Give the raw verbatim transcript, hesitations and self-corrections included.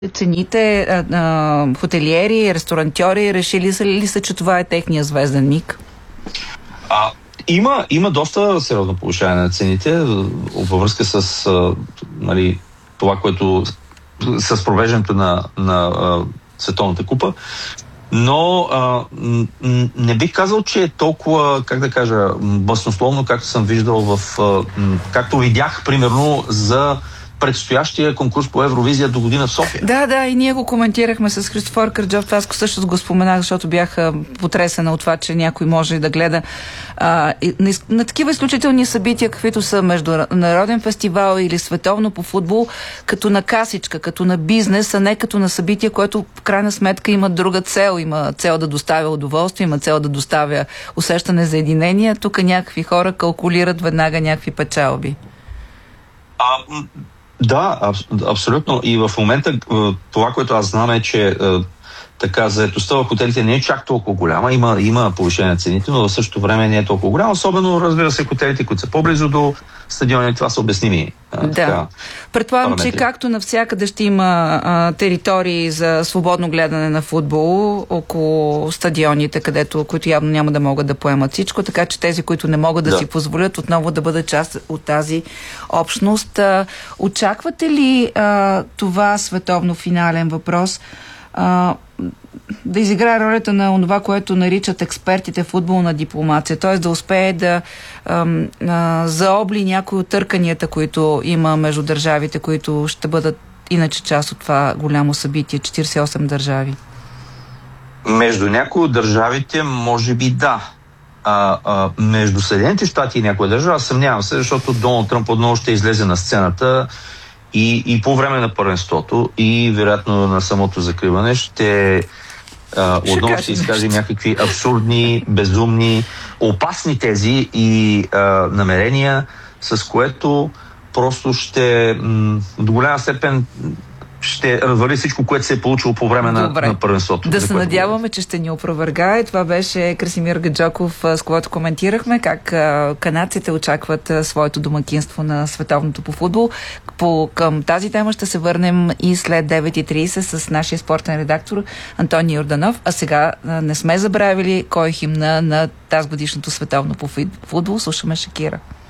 Цените, а, а, хотелиери, ресторантьори, решили са ли са, че това е техния звезден миг? А, има, има доста сериозно повишаване на цените във връзка с а, нали, това, което с провеждането на, на а, Световната купа. Но а, н- не бих казал, че е толкова, как да кажа, баснословно, както съм виждал в... А, както видях, примерно, за предстоящия конкурс по Евровизия до година в София. Да, да, и ние го коментирахме с Христофор Карджов. Това аз също го споменах, защото бях потресена от това, че някой може да гледа а, и, на, на такива изключителни събития, каквито са международен фестивал или световно по футбол, като на касичка, като на бизнес, а не като на събитие, което в крайна сметка има друга цел. Има цел да доставя удоволствие, има цел да доставя усещане за единение. Тук някакви хора калкулират веднага някакви печалби. А, Да, аб, абсолютно. И в момента това, което аз знам е, че така заетостта в хотелите не е чак толкова голяма. Има, има повишение на цените, но в същото време не е толкова голяма. Особено, разбира се, хотелите, които са по-близо до стадиони, това са обясними. Да. Така, Предполагам, че както навсякъде ще има а, територии за свободно гледане на футбол около стадионите, където, които явно няма да могат да поемат всичко, така че тези, които не могат да, да. си позволят отново да бъдат част от тази общност. А, очаквате ли а, това световно финален въпрос а, да изиграе ролята на това, което наричат експертите футболна дипломация, т.е. да успее да ам, а, заобли някои от търканията, които има между държавите, които ще бъдат иначе част от това голямо събитие, четиридесет и осем държави? Между някои от държавите, може би да. А, а, между Съединените щати и някоя държава, съмнявам се, защото Доналд Тръмп отново ще излезе на сцената и, и по време на първенството, и вероятно на самото закриване ще Uh, отново ще изкаже някакви абсурдни, безумни, опасни тези и uh, намерения, с което просто ще м- до голяма степен ще развали всичко, което се е получило по време на, на първенството. Да се надяваме, че ще ни опровергае. Това беше Красимир Гаджоков, с когото коментирахме как а, канадците очакват а, своето домакинство на световното по футбол. По, към тази тема ще се върнем и след девет и тридесет с нашия спортен редактор Антоний Йорданов. А сега а, не сме забравили кой е химна на тази годишното световно по футбол. Слушаме Шакира.